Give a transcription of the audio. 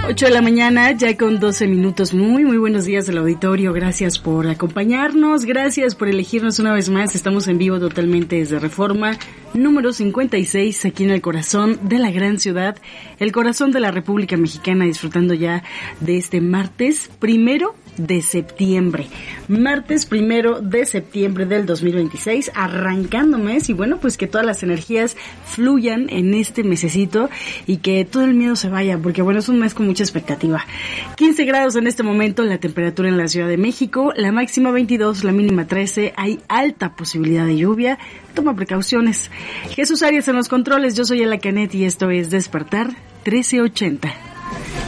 8 de la mañana, ya con 12 minutos. Muy buenos días del auditorio. Gracias por acompañarnos, gracias por elegirnos una vez más. Estamos en vivo totalmente desde Reforma, número 56, aquí en el corazón de la gran ciudad, el corazón de la República Mexicana, disfrutando ya de este martes 1 de septiembre. Martes 1 de septiembre del 2026, arrancando mes, y bueno, pues que todas las energías fluyan en este mesecito y que todo el miedo se vaya, porque bueno, es un mes con mucha expectativa. 15 grados en este momento, la temperatura en la Ciudad de México, la máxima 22, la mínima 13, hay alta posibilidad de lluvia, toma precauciones. Jesús Arias en los controles, yo soy Ela Canet y esto es Despertar 1380.